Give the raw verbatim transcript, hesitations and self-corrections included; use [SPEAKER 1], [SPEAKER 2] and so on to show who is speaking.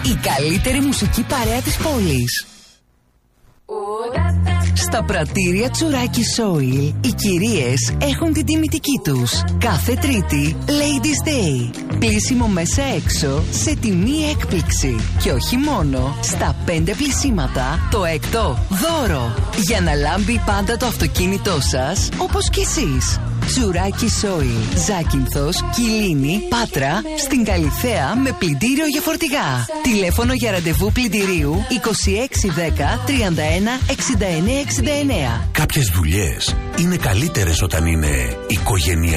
[SPEAKER 1] Η καλύτερη μουσική παρέα της πόλης. Στα πρατήρια Τσουράκι Soil, οι κυρίες έχουν την τιμητική τους. Κάθε Τρίτη, Ladies Day. Πλήσιμο μέσα έξω σε τιμή έκπληξη. Και όχι μόνο, στα πέντε πλησίματα, το έκτο δώρο. Για να λάμπει πάντα το αυτοκίνητό σας, όπως κι εσείς. Τσουράκι Soil, Ζάκυνθος, Κιλίνη, Πάτρα, στην Καλιθέα με πλυντήριο για φορτηγά. Τηλέφωνο για ραντεβού πλυντηρίου είκοσι έξι δέκα τριάντα ένα εξήντα εννέα εξήντα εννέα.
[SPEAKER 2] Κάποιες δουλειές είναι καλύτερες όταν είναι οικογενειακές.